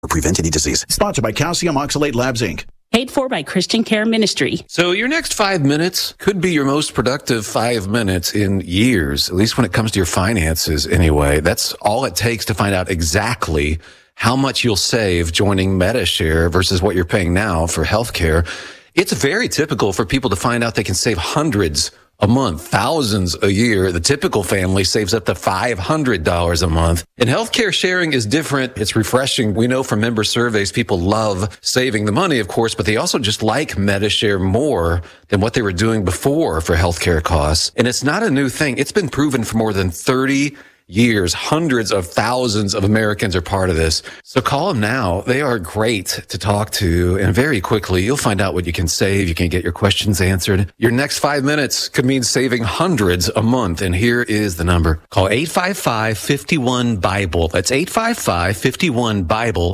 Prevent any disease. Sponsored by Calcium Oxalate Labs, Inc. Paid for by Christian Care Ministry. So your next 5 minutes could be your most productive 5 minutes in years, at least when it comes to your finances anyway. That's all it takes to find out exactly how much you'll save joining MediShare versus what you're paying now for healthcare. It's very typical for people to find out they can save hundreds a month, thousands a year. The typical family saves up to $500 a month. And healthcare sharing is different. It's refreshing. We know from member surveys, people love saving the money, of course, but they also just like MediShare more than what they were doing before for healthcare costs. And it's not a new thing. It's been proven for more than 30 years. Hundreds of thousands of Americans are part of this. So call them now. They are great to talk to. And very quickly, you'll find out what you can save. You can get your questions answered. Your next 5 minutes could mean saving hundreds a month. And here is the number. Call 855-51-BIBLE. That's 855-51-BIBLE.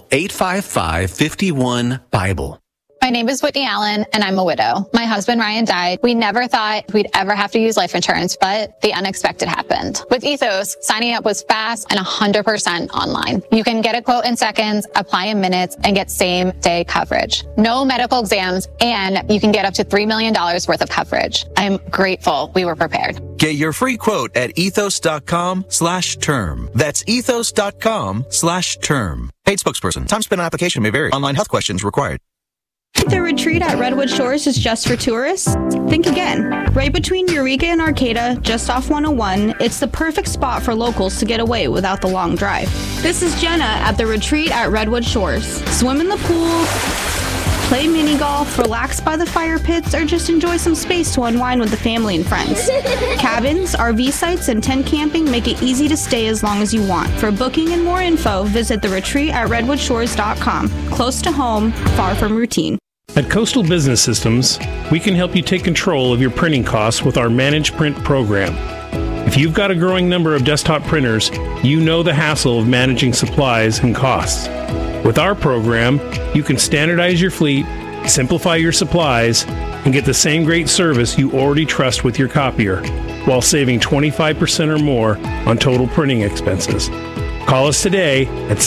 855-51-BIBLE. My name is Whitney Allen, and I'm a widow. My husband, Ryan, died. We never thought we'd ever have to use life insurance, but the unexpected happened. With Ethos, signing up was fast and 100% online. You can get a quote in seconds, apply in minutes, and get same-day coverage. No medical exams, and you can get up to $3 million worth of coverage. I'm grateful we were prepared. Get your free quote at ethos.com/term. That's ethos.com/term. Paid spokesperson. Time spent on application may vary. Online health questions required. The retreat at Redwood Shores is just for tourists? Think again. Right between Eureka and Arcata, just off 101, it's the perfect spot for locals to get away without the long drive. This is Jenna at the retreat at Redwood Shores. Swim in the pool, play mini golf, relax by the fire pits, or just enjoy some space to unwind with the family and friends. Cabins, RV sites, and tent camping make it easy to stay as long as you want. For booking and more info, visit theretreat@redwoodshores.com. Close to home, far from routine. At Coastal Business Systems, we can help you take control of your printing costs with our Managed Print program. If you've got a growing number of desktop printers, you know the hassle of managing supplies and costs. With our program, you can standardize your fleet, simplify your supplies, and get the same great service you already trust with your copier, while saving 25% or more on total printing expenses. Call us today at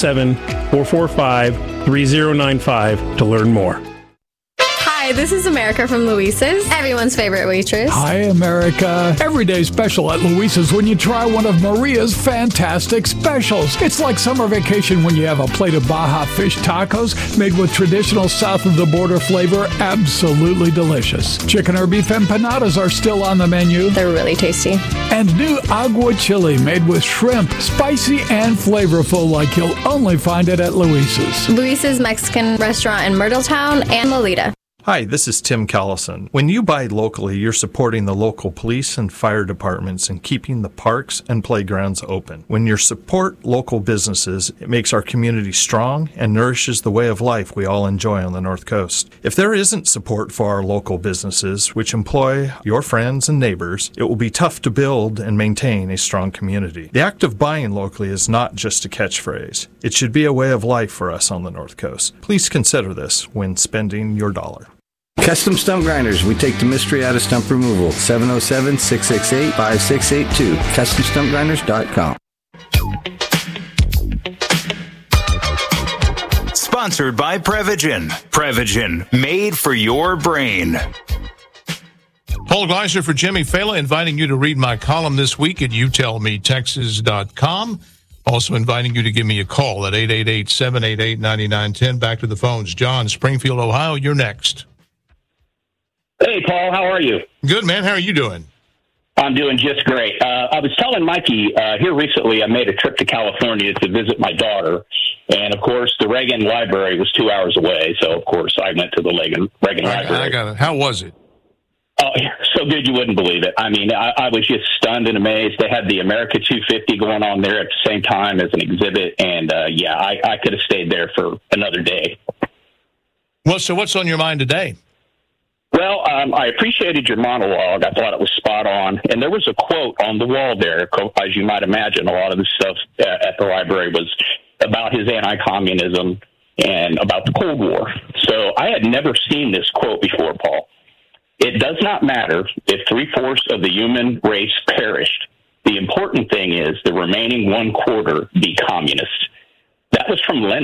707-445-3095 to learn more. Hi, this is America from Luisa's, everyone's favorite waitress. Hi, America. Every day special at Luisa's when you try one of Maria's fantastic specials. It's like summer vacation when you have a plate of Baja fish tacos made with traditional south-of-the-border flavor, absolutely delicious. Chicken or beef empanadas are still on the menu. They're really tasty. And new agua chili made with shrimp, spicy and flavorful like you'll only find it at Luisa's. Luisa's Mexican restaurant in Myrtletown and Lolita. Hi, this is Tim Callison. When you buy locally, you're supporting the local police and fire departments and keeping the parks and playgrounds open. When you support local businesses, it makes our community strong and nourishes the way of life we all enjoy on the North Coast. If there isn't support for our local businesses, which employ your friends and neighbors, it will be tough to build and maintain a strong community. The act of buying locally is not just a catchphrase. It should be a way of life for us on the North Coast. Please consider this when spending your dollar. Custom Stump Grinders. We take the mystery out of stump removal. 707-668-5682. CustomStumpGrinders.com. Sponsored by Prevagen. Prevagen, made for your brain. Paul Gleiser for Jimmy Fela, inviting you to read my column this week at youtellmetexas.com. Also inviting you to give me a call at 888-788-9910. Back to the phones. John, Springfield, Ohio, you're next. Hey, Paul, how are you? Good, man. How are you doing? I'm doing just great. I was telling Mikey here recently I made a trip to California to visit my daughter. And, of course, the Reagan Library was 2 hours away. So, of course, I went to the Reagan Library. I got it. How was it? Oh, so good you wouldn't believe it. I mean, I was just stunned and amazed. They had the America 250 going on there at the same time as an exhibit. And, I could have stayed there for another day. Well, so what's on your mind today? Well, I appreciated your monologue. I thought it was spot on. And there was a quote on the wall there. As you might imagine, a lot of the stuff at the library was about his anti-communism and about the Cold War. So I had never seen this quote before, Paul. It does not matter if 3/4 of the human race perished. The important thing is the remaining 1/4 be communist. That was from Lenin.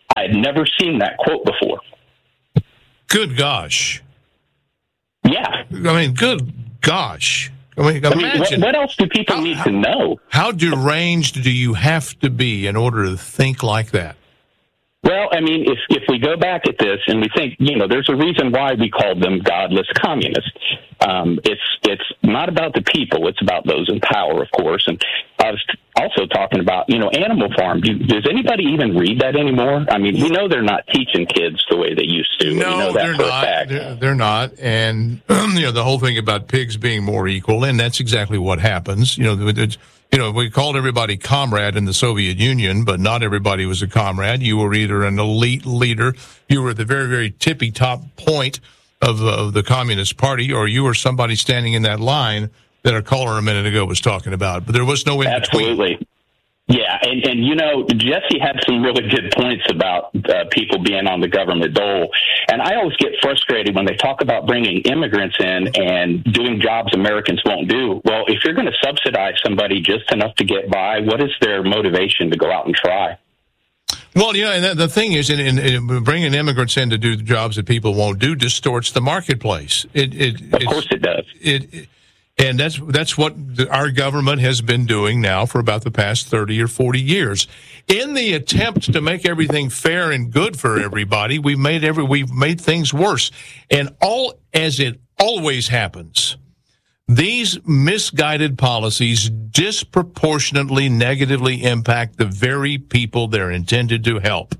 I had never seen that quote before. Good gosh. Yeah. I mean, good gosh. I mean, imagine. What else do people need to know? How deranged do you have to be in order to think like that? Well, I mean, if we go back at this and we think, there's a reason why we called them godless communists. It's not about the people; it's about those in power, of course. And I was also talking about, Animal Farm. Does anybody even read that anymore? I mean, we know they're not teaching kids the way they used to. No, they're not. They're not. And the whole thing about pigs being more equal, and that's exactly what happens. We called everybody comrade in the Soviet Union, but not everybody was a comrade. You were either an elite leader, you were at the very, very tippy top point of the Communist Party, or you were somebody standing in that line that our caller a minute ago was talking about. But there was no in between. Absolutely. Yeah, and Jesse had some really good points about people being on the government dole. And I always get frustrated when they talk about bringing immigrants in and doing jobs Americans won't do. Well, if you're going to subsidize somebody just enough to get by, what is their motivation to go out and try? Well, and the thing is, in bringing immigrants in to do the jobs that people won't do distorts the marketplace. Of course it does. And that's what our government has been doing now for about the past 30 or 40 years. In the attempt to make everything fair and good for everybody, we've made things worse. And as it always happens, these misguided policies disproportionately negatively impact the very people they're intended to help.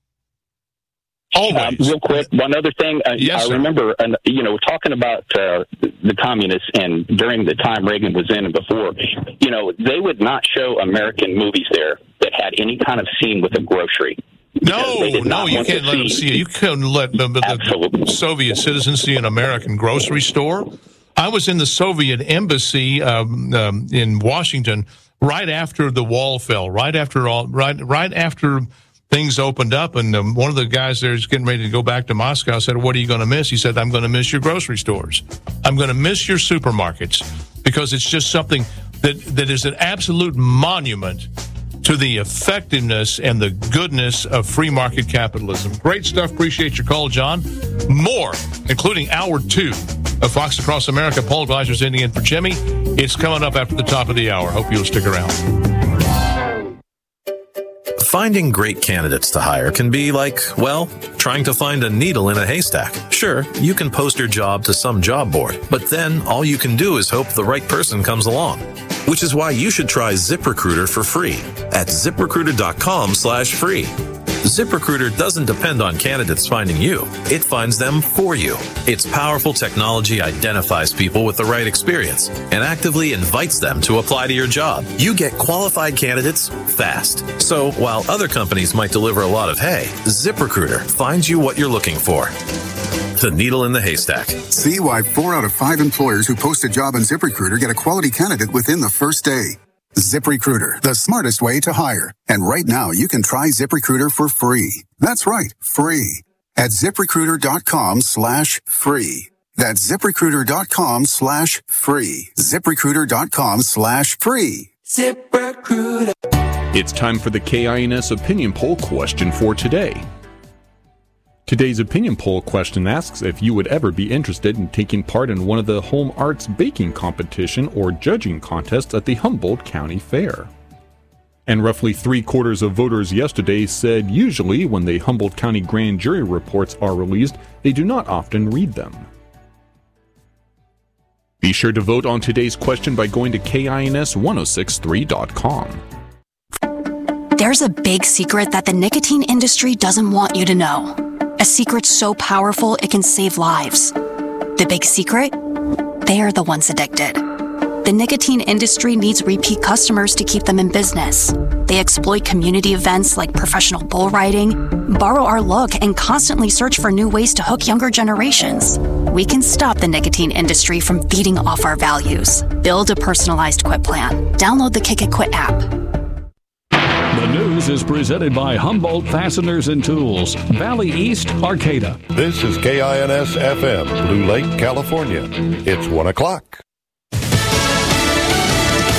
Always. Real quick, one other thing. Yes, I remember, talking about the communists, and during the time Reagan was in and before, they would not show American movies there that had any kind of scene with a grocery. No, you can't let them see it. You couldn't let the Soviet citizens see an American grocery store. I was in the Soviet embassy in Washington right after the wall fell, right after things opened up, and one of the guys there is getting ready to go back to Moscow. Said, "What are you going to miss?" He said, "I'm going to miss your grocery stores. I'm going to miss your supermarkets, because it's just something that is an absolute monument to the effectiveness and the goodness of free market capitalism." Great stuff. Appreciate your call, John. More, including hour 2 of Fox Across America. Paul Gleiser's in for Jimmy. It's coming up after the top of the hour. Hope you'll stick around. Finding great candidates to hire can be like, trying to find a needle in a haystack. Sure, you can post your job to some job board, but then all you can do is hope the right person comes along. Which is why you should try ZipRecruiter for free at ZipRecruiter.com/free. ZipRecruiter doesn't depend on candidates finding you. It finds them for you. Its powerful technology identifies people with the right experience and actively invites them to apply to your job. You get qualified candidates fast. So while other companies might deliver a lot of hay, ZipRecruiter finds you what you're looking for. The needle in the haystack. See why 4 out of 5 employers who post a job on ZipRecruiter get a quality candidate within the first day. ZipRecruiter, the smartest way to hire. And right now, you can try ZipRecruiter for free. That's right, free. At ZipRecruiter.com/free. That's ZipRecruiter.com/free. ZipRecruiter.com/free. ZipRecruiter. It's time for the KINS opinion poll question for today. Today's opinion poll question asks if you would ever be interested in taking part in one of the home arts baking competition or judging contests at the Humboldt County Fair. And roughly 3/4 of voters yesterday said usually when the Humboldt County grand jury reports are released, they do not often read them. Be sure to vote on today's question by going to KINS1063.com. There's a big secret that the nicotine industry doesn't want you to know. A secret so powerful it can save lives. The big secret? They are the ones addicted. The nicotine industry needs repeat customers to keep them in business. They exploit community events like professional bull riding, borrow our look, and constantly search for new ways to hook younger generations. We can stop the nicotine industry from feeding off our values. Build a personalized quit plan. Download the Kick It Quit app. The news is presented by Humboldt Fasteners and Tools, Valley East, Arcata. This is KINS FM, Blue Lake, California. It's 1 o'clock. They're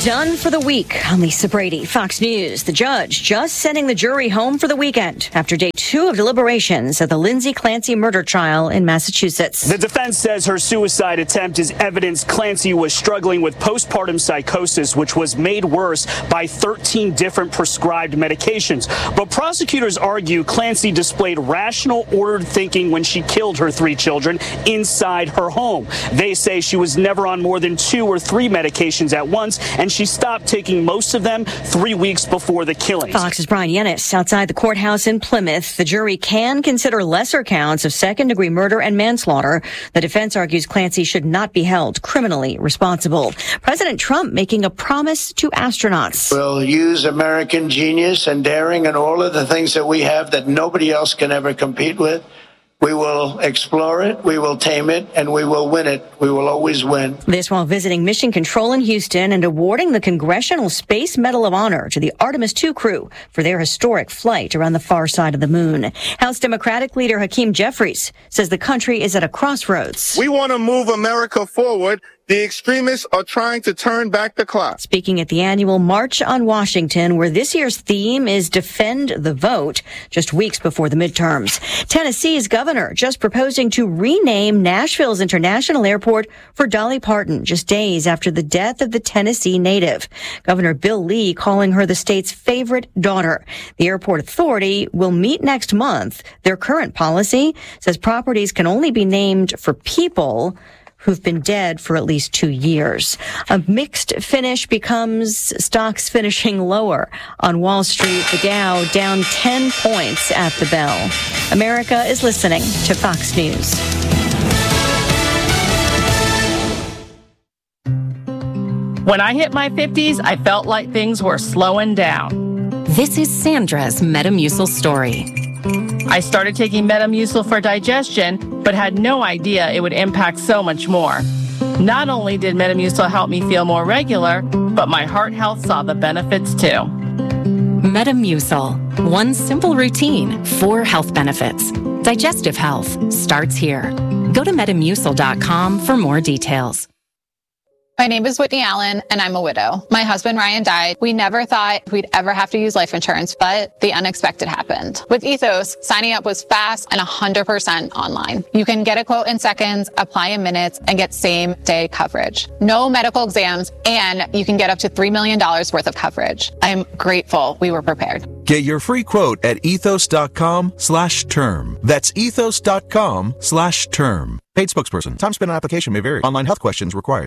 Done for the week. I'm Lisa Brady, Fox News. The judge just sending the jury home for the weekend after day 2 of deliberations at the Lindsay Clancy murder trial in Massachusetts. The defense says her suicide attempt is evidence Clancy was struggling with postpartum psychosis, which was made worse by 13 different prescribed medications. But prosecutors argue Clancy displayed rational, ordered thinking when she killed her 3 children inside her home. They say she was never on more than 2 or 3 medications at once, and she stopped taking most of them 3 weeks before the killings. Fox's Brian Yennis outside the courthouse in Plymouth. The jury can consider lesser counts of second-degree murder and manslaughter. The defense argues Clancy should not be held criminally responsible. President Trump making a promise to astronauts. We'll use American genius and daring and all of the things that we have that nobody else can ever compete with. We will explore it, we will tame it, and we will win it. We will always win. This while visiting Mission Control in Houston and awarding the Congressional Space Medal of Honor to the Artemis II crew for their historic flight around the far side of the moon. House Democratic leader Hakeem Jeffries says the country is at a crossroads. We want to move America forward. The extremists are trying to turn back the clock. Speaking at the annual March on Washington, where this year's theme is Defend the Vote, just weeks before the midterms. Tennessee's governor just proposing to rename Nashville's International Airport for Dolly Parton, just days after the death of the Tennessee native. Governor Bill Lee calling her the state's favorite daughter. The airport authority will meet next month. Their current policy says properties can only be named for people who've been dead for at least 2 years. A mixed finish becomes stocks finishing lower. On Wall Street, the Dow down 10 points at the bell. America is listening to Fox News. When I hit my 50s, I felt like things were slowing down. This is Sandra's Metamucil story. I started taking Metamucil for digestion, but had no idea it would impact so much more. Not only did Metamucil help me feel more regular, but my heart health saw the benefits too. Metamucil. One simple routine, 4 health benefits. Digestive health starts here. Go to Metamucil.com for more details. My name is Whitney Allen, and I'm a widow. My husband, Ryan, died. We never thought we'd ever have to use life insurance, but the unexpected happened. With Ethos, signing up was fast and 100% online. You can get a quote in seconds, apply in minutes, and get same-day coverage. No medical exams, and you can get up to $3 million worth of coverage. I'm grateful we were prepared. Get your free quote at ethos.com/term. That's ethos.com/term. Paid spokesperson. Time spent on application may vary. Online health questions required.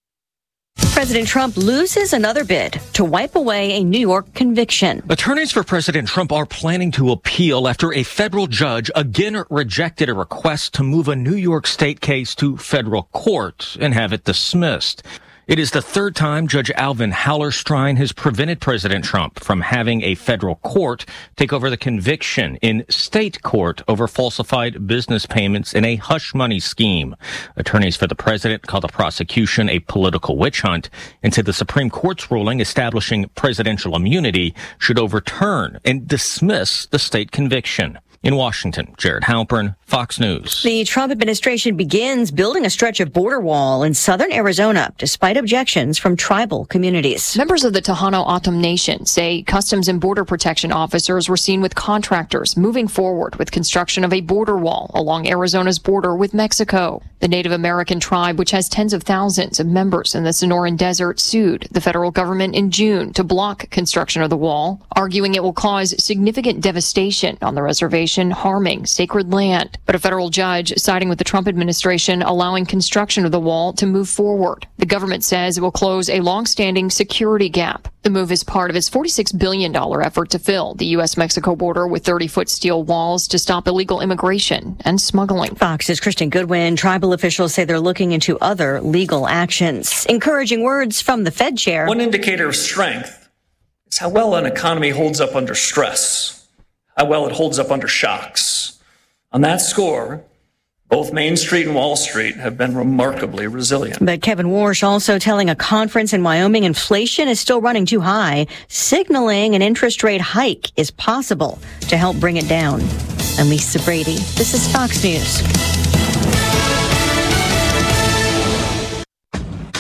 President Trump loses another bid to wipe away a New York conviction. Attorneys for President Trump are planning to appeal after a federal judge again rejected a request to move a New York state case to federal court and have it dismissed. It is the third time Judge Alvin Hallerstein has prevented President Trump from having a federal court take over the conviction in state court over falsified business payments in a hush money scheme. Attorneys for the president call the prosecution a political witch hunt and said the Supreme Court's ruling establishing presidential immunity should overturn and dismiss the state conviction. In Washington, Jared Halpern, Fox News. The Trump administration begins building a stretch of border wall in southern Arizona, despite objections from tribal communities. Members of the Tohono O'odham Nation say Customs and Border Protection officers were seen with contractors moving forward with construction of a border wall along Arizona's border with Mexico. The Native American tribe, which has tens of thousands of members in the Sonoran Desert, sued the federal government in June to block construction of the wall, arguing it will cause significant devastation on the reservation, harming sacred land. But a federal judge siding with the Trump administration allowing construction of the wall to move forward. The government says it will close a long-standing security gap. The move is part of its $46 billion effort to fill the U.S.-Mexico border with 30-foot steel walls to stop illegal immigration and smuggling. Fox's Kristen Goodwin. Tribal officials say they're looking into other legal actions. Encouraging words from the Fed chair. One indicator of strength is how well an economy holds up under stress, how well it holds up under shocks. On that score, both Main Street and Wall Street have been remarkably resilient. But Kevin Warsh also telling a conference in Wyoming inflation is still running too high, signaling an interest rate hike is possible to help bring it down. I'm Lisa Brady. This is Fox News.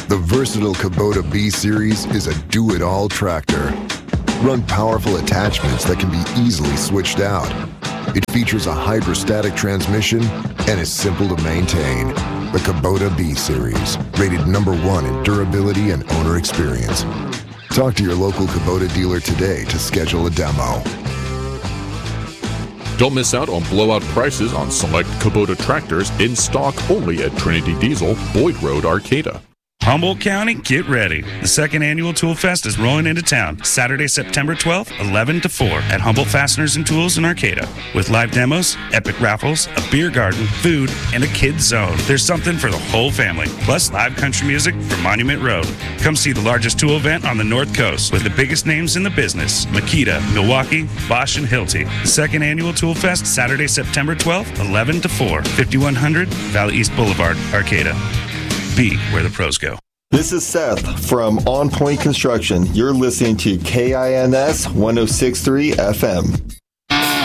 The versatile Kubota B Series is a do-it-all tractor. Run powerful attachments that can be easily switched out. It features a hydrostatic transmission and is simple to maintain. The Kubota B Series, rated number 1 in durability and owner experience. Talk to your local Kubota dealer today to schedule a demo. Don't miss out on blowout prices on select Kubota tractors in stock only at Trinity Diesel, Boyd Road, Arcata. Humboldt County, get ready. The second annual Tool Fest is rolling into town Saturday, September 12th, 11 to 4 at Humboldt Fasteners and Tools in Arcata. With live demos, epic raffles, a beer garden, food, and a kids zone. There's something for the whole family. Plus live country music from Monument Road. Come see the largest tool event on the North Coast with the biggest names in the business. Makita, Milwaukee, Bosch, and Hilti. The second annual Tool Fest, Saturday, September 12th, 11 to 4, 5100 Valley East Boulevard, Arcata. Be where the pros go. This is Seth from On Point Construction. You're listening to KINS 106.3 FM.